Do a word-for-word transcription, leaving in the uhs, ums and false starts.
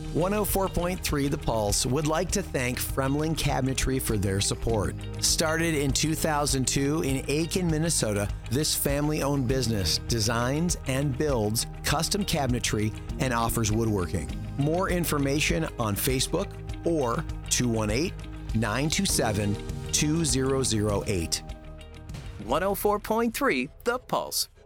one oh four point three The Pulse would like to thank Fremling Cabinetry for their support. Started in two thousand two in Aiken, Minnesota, this family-owned business designs and builds custom cabinetry and offers woodworking. More information on Facebook or two one eight, nine two seven, two zero zero eight. one oh four point three The Pulse.